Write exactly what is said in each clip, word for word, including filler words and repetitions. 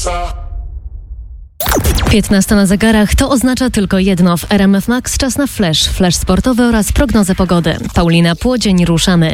piętnasta na zegarach to oznacza tylko jedno. W R M F Max czas na flash, flash sportowy oraz prognozę pogody. Paulina Płodzień, ruszamy.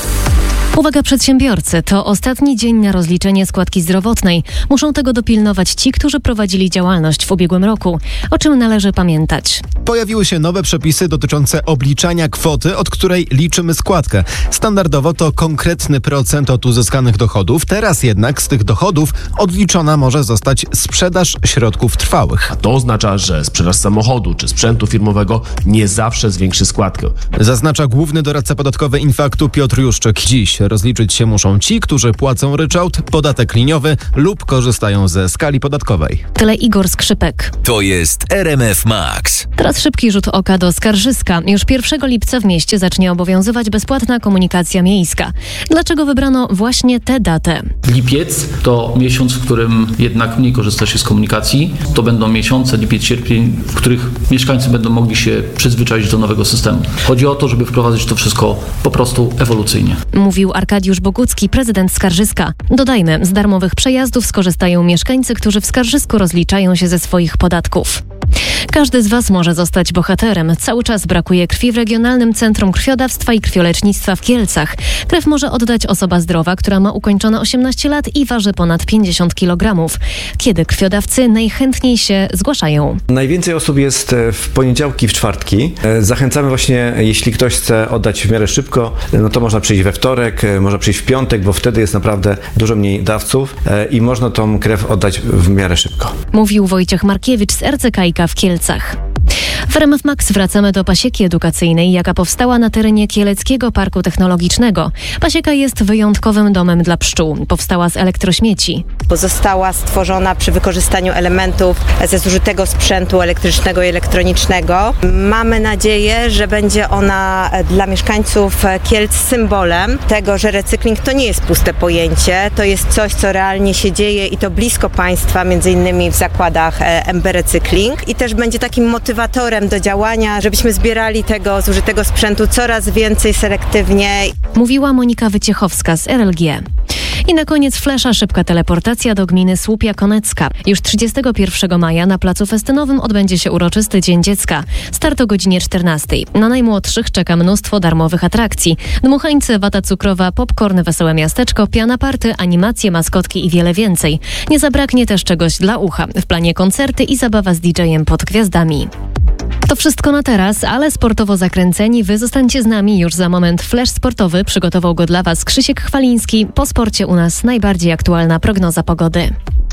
Uwaga przedsiębiorcy, to ostatni dzień na rozliczenie składki zdrowotnej. Muszą tego dopilnować ci, którzy prowadzili działalność w ubiegłym roku. O czym należy pamiętać? Pojawiły się nowe przepisy dotyczące obliczania kwoty, od której liczymy składkę. Standardowo to konkretny procent od uzyskanych dochodów. Teraz jednak z tych dochodów odliczona może zostać sprzedaż środków trwałych. A to oznacza, że sprzedaż samochodu czy sprzętu firmowego nie zawsze zwiększy składkę. Zaznacza główny doradca podatkowy Infaktu Piotr Juszczyk. Dziś rozliczyć się muszą ci, którzy płacą ryczałt, podatek liniowy lub korzystają ze skali podatkowej. Tyle Igor Skrzypek. To jest R M F Max. Teraz szybki rzut oka do Skarżyska. Już pierwszego lipca w mieście zacznie obowiązywać bezpłatna komunikacja miejska. Dlaczego wybrano właśnie tę datę? Lipiec to miesiąc, w którym jednak mniej korzysta się z komunikacji. To będą miesiące, lipiec, sierpień, w których mieszkańcy będą mogli się przyzwyczaić do nowego systemu. Chodzi o to, żeby wprowadzić to wszystko po prostu ewolucyjnie. Mówił Arkadiusz Bogucki, prezydent Skarżyska. Dodajmy, z darmowych przejazdów skorzystają mieszkańcy, którzy w Skarżysku rozliczają się ze swoich podatków. Każdy z Was może zostać bohaterem. Cały czas brakuje krwi w Regionalnym Centrum Krwiodawstwa i Krwiolecznictwa w Kielcach. Krew może oddać osoba zdrowa, która ma ukończone osiemnaście lat i waży ponad pięćdziesiąt kilogramów. Kiedy krwiodawcy najchętniej się zgłaszają? Najwięcej osób jest w poniedziałki, w czwartki. Zachęcamy właśnie, jeśli ktoś chce oddać w miarę szybko, no to można przyjść we wtorek, można przyjść w piątek, bo wtedy jest naprawdę dużo mniej dawców i można tą krew oddać w miarę szybko. Mówił Wojciech Markiewicz z R C K i K w Kielcach. W R M F Max wracamy do pasieki edukacyjnej, jaka powstała na terenie Kieleckiego Parku Technologicznego. Pasieka jest wyjątkowym domem dla pszczół. Powstała z elektrośmieci. Została stworzona przy wykorzystaniu elementów ze zużytego sprzętu elektrycznego i elektronicznego. Mamy nadzieję, że będzie ona dla mieszkańców Kielc symbolem tego, że recykling to nie jest puste pojęcie, to jest coś, co realnie się dzieje i to blisko państwa, między innymi w zakładach M B Recykling, i też będzie takim motywatorem do działania, żebyśmy zbierali tego zużytego sprzętu coraz więcej selektywnie. Mówiła Monika Wyciechowska z R L G. I na koniec flesza, szybka teleportacja do gminy Słupia-Konecka. Już trzydziestego pierwszego maja na placu festynowym odbędzie się uroczysty Dzień Dziecka. Start o godzinie czternastej. Na najmłodszych czeka mnóstwo darmowych atrakcji. Dmuchańce, wata cukrowa, popcorn, wesołe miasteczko, piana party, animacje, maskotki i wiele więcej. Nie zabraknie też czegoś dla ucha. W planie koncerty i zabawa z didżejem pod gwiazdami. To wszystko na teraz, ale sportowo zakręceni. Wy zostańcie z nami już za moment. Flash sportowy przygotował go dla Was Krzysiek Chwaliński. Po sporcie u nas najbardziej aktualna prognoza pogody.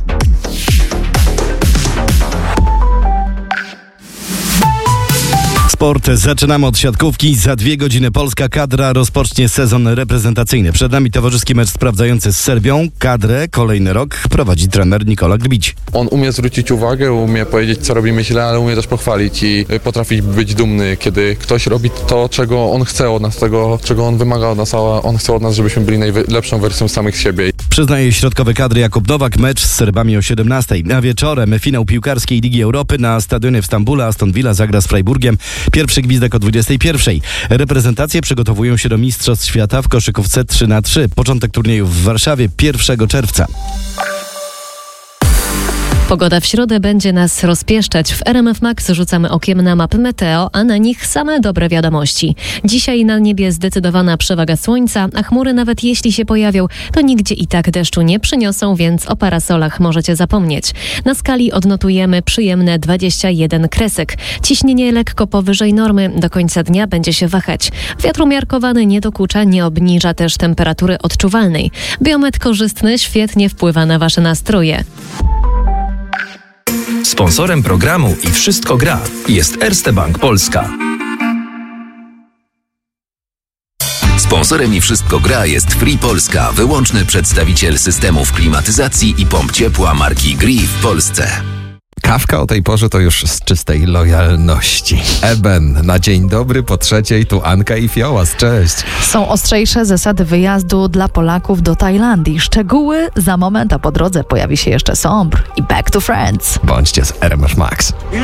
Sport. Zaczynamy od siatkówki. Za dwie godziny polska kadra rozpocznie sezon reprezentacyjny. Przed nami towarzyski mecz sprawdzający z Serbią. Kadrę kolejny rok prowadzi trener Nikola Grbić. On umie zwrócić uwagę, umie powiedzieć, co robimy źle, ale umie też pochwalić i potrafi być dumny, kiedy ktoś robi to, czego on chce od nas, tego, czego on wymaga od nas, a on chce od nas, żebyśmy byli najlepszą wersją samych siebie. Przyznaje środkowy kadry Jakub Nowak. Mecz z Serbami o siedemnastej. A wieczorem finał piłkarskiej Ligi Europy na stadionie w Stambule. Aston Villa zagra z Freiburgiem. Pierwszy gwizdek o dwudziestej pierwszej. Reprezentacje przygotowują się do Mistrzostw Świata w koszykówce trzy na trzy. Początek turnieju w Warszawie pierwszego czerwca. Pogoda w środę będzie nas rozpieszczać. W R M F Max rzucamy okiem na mapy meteo, a na nich same dobre wiadomości. Dzisiaj na niebie zdecydowana przewaga słońca, a chmury nawet jeśli się pojawią, to nigdzie i tak deszczu nie przyniosą, więc o parasolach możecie zapomnieć. Na skali odnotujemy przyjemne dwadzieścia jeden kresek. Ciśnienie lekko powyżej normy, do końca dnia będzie się wahać. Wiatr umiarkowany nie dokucza, nie obniża też temperatury odczuwalnej. Biometr korzystny świetnie wpływa na Wasze nastroje. Sponsorem programu i Wszystko gra jest Erste Bank Polska. Sponsorem i Wszystko gra jest Free Polska, wyłączny przedstawiciel systemów klimatyzacji i pomp ciepła marki Gree w Polsce. Kawka o tej porze to już z czystej lojalności. Eben, na dzień dobry po trzeciej, tu Anka i Fiołas, cześć. Są ostrzejsze zasady wyjazdu dla Polaków do Tajlandii. Szczegóły za moment, a po drodze pojawi się jeszcze Sombr i Back to Friends. Bądźcie z R M F Max.